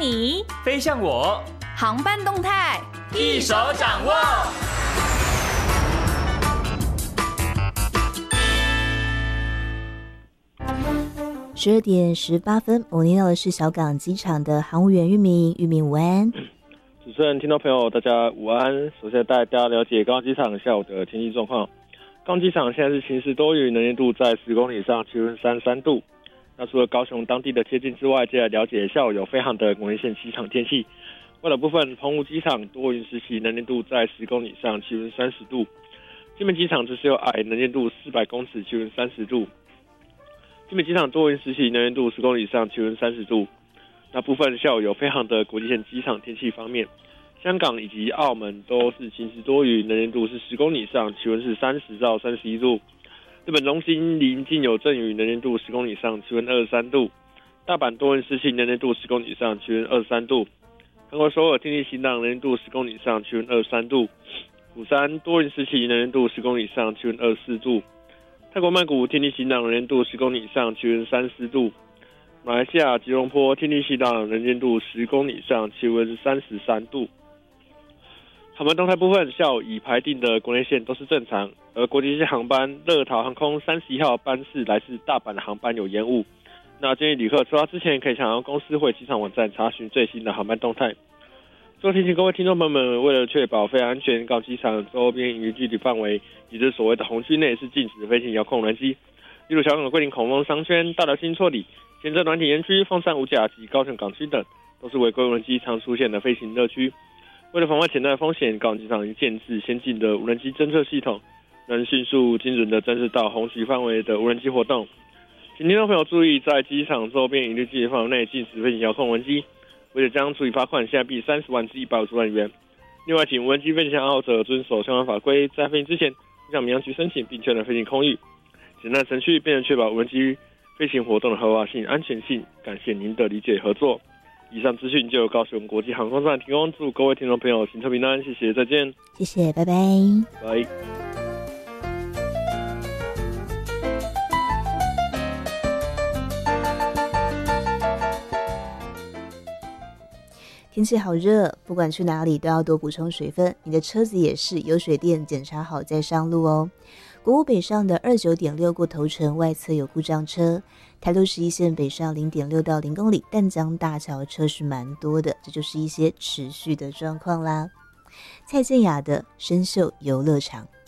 你， 飞向我， 航班动态一手掌握。 12:18，我听到的是小港机场的航务员玉明，玉明午安。 主持人、听众朋友，大家午安。首先带大家了解高雄机场下午的天气状况。高雄机场现在是晴时多云，能见度在10公里以上，气温33度。那除了高雄当地的贴近之外，接下来了解下午有飞航的国内线机场天气。外岛部分，澎湖机场多云时期，能见度在10公里以上，气温30度。金门机场则是有矮，能见度400公尺，气温30度。金门机场多云时期，能见度10公里以上，气温30度。那部分下午有飞航的国际线机场天气方面，香港以及澳门都是晴时多云，能见度是10公里以上，气温是30到31度。日本东京临近有阵雨，能见度10公里以上，气温23度。大阪多云时期，能见度10公里以上，气温23度。韩国首尔天气晴朗，能见度10公里以上，气温23度。釜山多云时期，能见度10公里以上，气温24度。泰国曼谷天气晴朗，能见度10公里以上，气温30度。马来西亚吉隆坡天气晴朗，能见度10公里以上，气温是33度。航班动态部分，下午已排定的国内线都是正常，而国际线航班乐桃航空31号班次来自大阪的航班有延误。那建议旅客出发之前可以向公司或机场网站查询最新的航班动态。最后提醒各位听众朋友们，为了确保飞行安全，高雄机场周边营运距离范围，也就是所谓的红区内是禁止飞行遥控无人机，例如小港的桂林孔峰商圈、大寮新厝里、前镇软体园区、凤山五甲及高雄港区等，都是违规无人机常出现的飞行热区。为了防范潜在风险，高雄机场已建置先进的无人机侦测系统，能迅速精准地侦测到红区范围的无人机活动。请听众朋友注意，在机场周边营运距离范围内禁止飞行遥控无人机，为了将处以罚款，下币30万至150万元。另外，请无人机飞行爱好者遵守相关法规，在飞行之前向民航局申请并确认飞行空域。简单程序便能确保无人机飞行活动的合法性、安全性。感谢您的理解合作。以上资讯就由高雄国际航空站提供，祝各位听众朋友行车平安，谢谢，再见。 谢谢，拜拜。 拜。 天气好热，不管去哪里都要多补充水分。你的车子也是，有水电检查好再上路哦。国五北上的29.6过头城外侧有故障车，台六11线北上0.6到0公里，淡江大桥车是蛮多的，这就是一些持续的状况啦。蔡健雅的生锈游乐场。